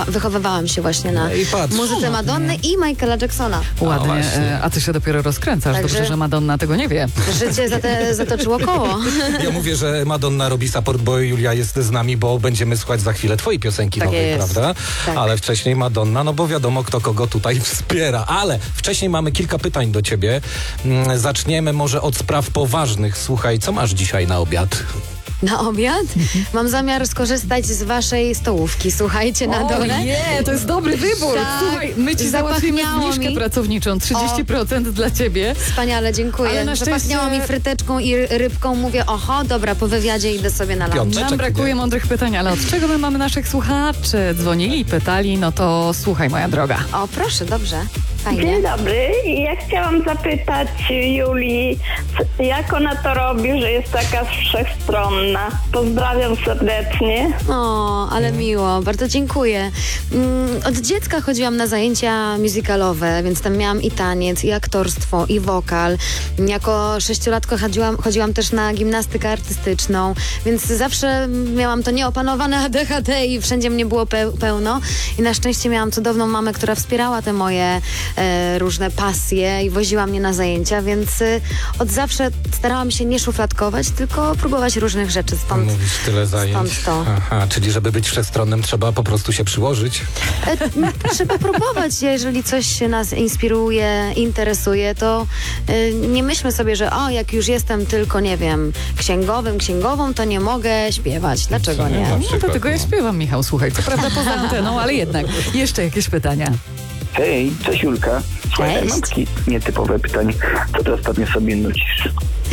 wychowywałam się właśnie na I patrz. muzyce Madonny i Michaela Jacksona. Ładnie, właśnie. a ty się dopiero rozkręcasz. Także- Dobrze, że Madonna tego nie wie. Życie zatoczyło koło. Ja mówię, że Madonna robi support, bo Julia jest z nami, bo będziemy słuchać za chwilę twojej piosenki Tak nowej, jest. prawda? Tak. Ale wcześniej Madonna, no bo wiadomo, kto kogo tutaj wspiera. Ale wcześniej mamy kilka pytań do ciebie. Zaczniemy może od spraw poważnych. Słuchaj, co masz dzisiaj na obiad? Na obiad mam zamiar skorzystać z waszej stołówki. Słuchajcie, na dole. Nie, to jest dobry wybór. Tak. Słuchaj, my ci załatwimy Zapachniało zniżkę mi. pracowniczą, 30% dla ciebie. Wspaniale, Ale dziękuję. na Zapachniało szczęście- mi fryteczką i rybką. Mówię, oho, dobra, po wywiadzie idę sobie na lunch. Piątek. Nam brakuje mądrych pytań, ale od czego my mamy naszych słuchaczy? Dzwonili i pytali, no to słuchaj, moja droga. O, proszę, dobrze. Fajnie. Dzień dobry. Ja chciałam zapytać Julii, jak ona to robi, że jest taka wszechstronna. Pozdrawiam serdecznie. O, ale miło, bardzo dziękuję. Od dziecka chodziłam na zajęcia musicalowe, więc tam miałam i taniec, i aktorstwo, i wokal. Jako 6-latka chodziłam też na gimnastykę artystyczną, więc zawsze miałam to nieopanowane ADHD i wszędzie mnie było pełno. I na szczęście miałam cudowną mamę, która wspierała te moje różne pasje i woziła mnie na zajęcia, więc od zawsze starałam się nie szufladkować, tylko próbować różnych rzeczy. Stąd Mówisz tyle zajęć. Stąd to. Aha, czyli żeby być wszechstronnym, trzeba po prostu się przyłożyć. Trzeba próbować, jeżeli coś nas inspiruje, interesuje, to nie myślmy sobie, że jak już jestem tylko, nie wiem, księgową, to nie mogę śpiewać. Dlaczego nie? Na No przykład, dlatego ja śpiewam, Michał, słuchaj. Co prawda poza anteną, ale jednak. Jeszcze jakieś pytania? Hej, cześć Julka. Słuchaj, Cześć. mam takie nietypowe pytanie. Co ty ostatnio sobie nucisz?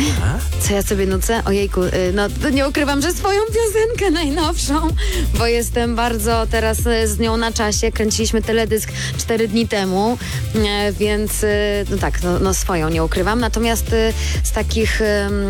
Co ja sobie nucę? Ojejku, no to nie ukrywam, że swoją piosenkę najnowszą, bo jestem bardzo teraz z nią na czasie. Kręciliśmy teledysk 4 dni temu, więc no tak, no swoją nie ukrywam. Natomiast z takich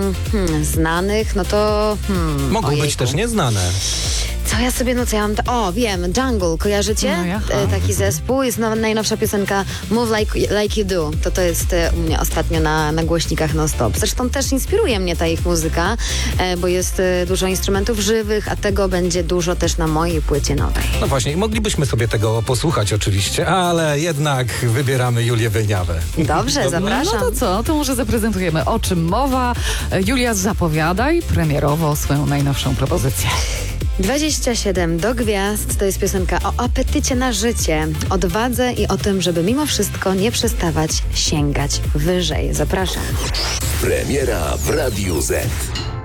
znanych, no to... Mogą być ojejku. też nieznane. Co ja sobie nucę? Ja mam wiem, Jungle, kojarzycie? No ja. Taki zespół. Jest najnowsza piosenka Move Like You Do. To jest u mnie ostatnio na głośnikach non-stop. Zresztą też inspiruje mnie ta ich muzyka, bo jest dużo instrumentów żywych, a tego będzie dużo też na mojej płycie nowej. No właśnie, i moglibyśmy sobie tego posłuchać oczywiście, ale jednak wybieramy Julię Wieniawę. Dobrze, zapraszam. No to co? To może zaprezentujemy, o czym mowa. Julia, zapowiadaj premierowo swoją najnowszą propozycję. 27 do gwiazd to jest piosenka o apetycie na życie, odwadze i o tym, żeby mimo wszystko nie przestawać sięgać wyżej. Zapraszam. Premiera w Radiu Z.